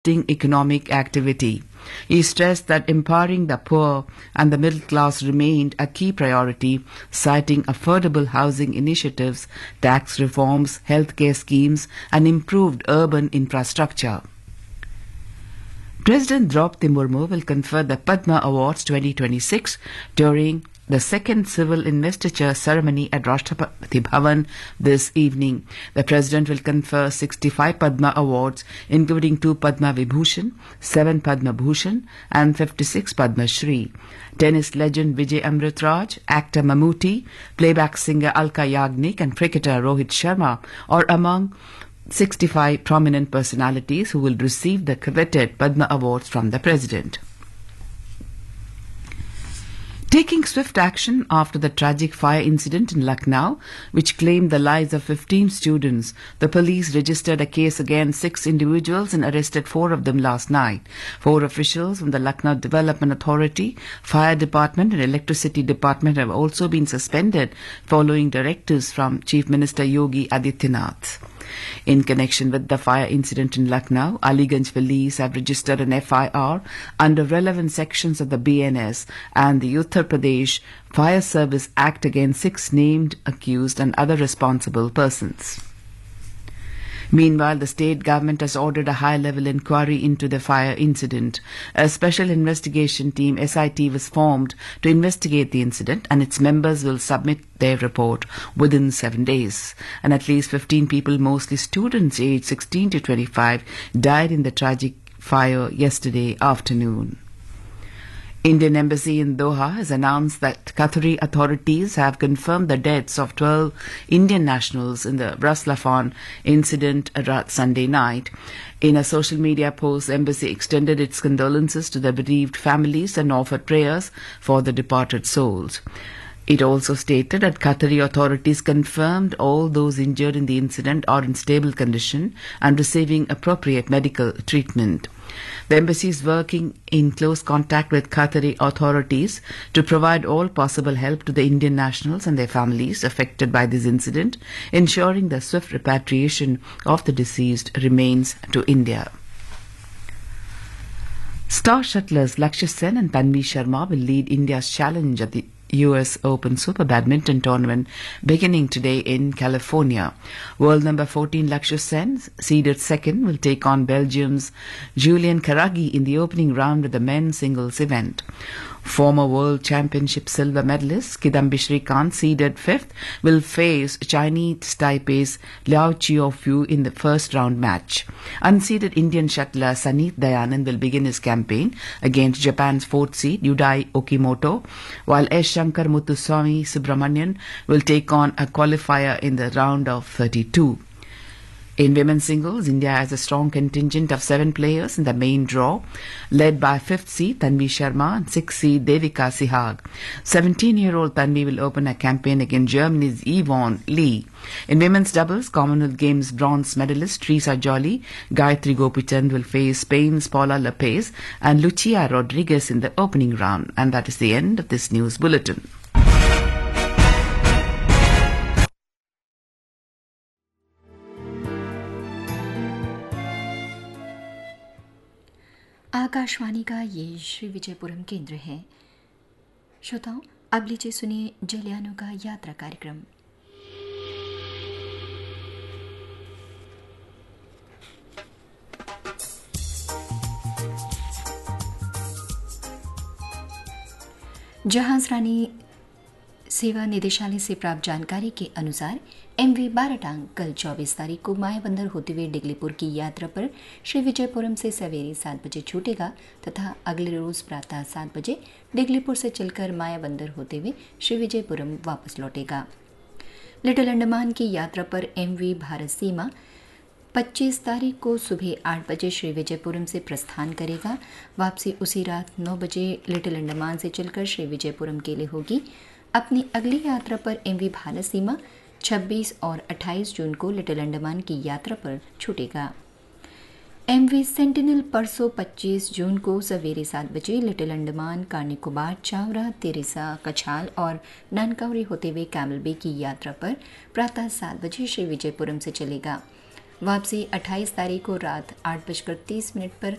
economic activity. He stressed that empowering the poor and the middle class remained a key priority, citing affordable housing initiatives, tax reforms, healthcare schemes, and improved urban infrastructure. President Draupadi Murmu will confer the Padma Awards 2026 during the second civil investiture ceremony at Rashtrapati Bhavan this evening. The President will confer 65 Padma Awards, including 2 Padma Vibhushan, 7 Padma Bhushan, and 56 Padma Shri. Tennis legend Vijay Amritraj, actor Mammootty, playback singer Alka Yagnik, and cricketer Rohit Sharma are among 65 prominent personalities who will receive the coveted Padma Awards from the President. Taking swift action after the tragic fire incident in Lucknow, which claimed the lives of 15 students, the police registered a case against 6 individuals and arrested 4 of them last night. 4 officials from the Lucknow Development Authority, Fire Department and Electricity Department have also been suspended following directives from Chief Minister Yogi Adityanath. In connection with the fire incident in Lucknow, Aliganj police have registered an FIR under relevant sections of the BNS and the Uttar Pradesh Fire Service Act against 6 named accused and other responsible persons. Meanwhile, the state government has ordered a high-level inquiry into the fire incident. A special investigation team, SIT, was formed to investigate the incident, and its members will submit their report within 7 days. And at least 15 people, mostly students aged 16 to 25, died in the tragic fire yesterday afternoon. Indian Embassy in Doha has announced that Qatari authorities have confirmed the deaths of 12 Indian nationals in the Ras Laffan incident Sunday night. In a social media post, the embassy extended its condolences to the bereaved families and offered prayers for the departed souls. It also stated that Qatari authorities confirmed all those injured in the incident are in stable condition and receiving appropriate medical treatment. The embassy is working in close contact with Qatari authorities to provide all possible help to the Indian nationals and their families affected by this incident, ensuring the swift repatriation of the deceased remains to India. Star shuttlers Lakshya Sen and Tanvi Sharma will lead India's challenge at the US Open Super Badminton Tournament beginning today in California. World number 14 Lakshya Sen, seeded second, will take on Belgium's Julian Karagi in the opening round of the men's singles event. Former World Championship silver medalist Kidambi Shrikant, seeded 5th, will face Chinese Taipei's Liao Chiaofu in the first round match. Unseeded Indian shuttler Saneet Dayanand will begin his campaign against Japan's 4th seed Yudai Okimoto, while S. Shankar Muthuswamy Subramanian will take on a qualifier in the round of 32. In women's singles, India has a strong contingent of 7 players in the main draw, led by 5th seed Tanvi Sharma and 6th seed Devika Sihag. 17-year-old Tanvi will open a campaign against Germany's Yvonne Lee. In women's doubles, Commonwealth Games bronze medalist Teresa Joly, Gayatri Gopichand will face Spain's Paula Lopez and Lucia Rodriguez in the opening round. And that is the end of this news bulletin. Akashvani का ये श्री विजयपुरम केंद्र है। श्रोताओं, अब लीजिए सुनिए जलियानों का यात्रा कार्यक्रम। जहाज रानी सेवा निदेशालय से प्राप्त जानकारी के अनुसार MV बाराटांग कल 24 तारीख को मायाबंदर होते हुए डिगलीपुर की यात्रा पर श्री विजयपुरम से सवेरे 7 बजे छूटेगा तथा अगले रोज प्रातः 7 बजे डिगलीपुर से चलकर मायाबंदर होते हुए श्री विजयपुरम वापस लौटेगा। लिटिल अंडमान की यात्रा पर MV भारत सीमा 25 तारीख को सुबह 8 बजे श्री विजयपुरम से प्रस्थान करेगा। वापसी उसी रात 9 बजे लिटिल अंडमान से चलकर श्री विजयपुरम के लिए होगी। अपनी अगली यात्रा पर MV भारत सीमा 26 और 28 जून को लिटिल अंडमान की यात्रा पर छूटेगा। MV सेंटिनल परसों 25 जून को सवेरे 7 बजे लिटिल अंडमान, कार्निकोबार, चावरा, तेरेसा, कछाल और नानकावरी होते हुए कैमल बे की यात्रा पर प्रातः 7 बजे श्री विजयपुरम से चलेगा। वापसी 28 तारीख को रात 8:30 पर